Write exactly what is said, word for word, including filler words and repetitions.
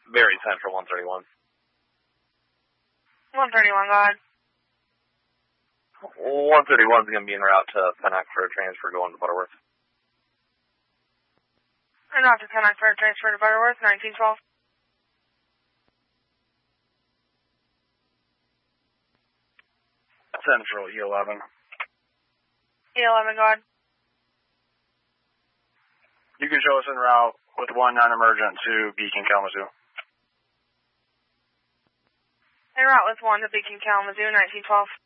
Very Central, one thirty-one. one thirty-one, go ahead. one thirty-one is going to be en route to Pennock for a transfer going to Butterworth. En route to Pennock for a transfer to Butterworth, nineteen twelve. Central, E eleven. E eleven, go ahead. You can show us en route with one non-emergent to Beacon, Kalamazoo. En route with one to Beacon, Kalamazoo, nineteen twelve.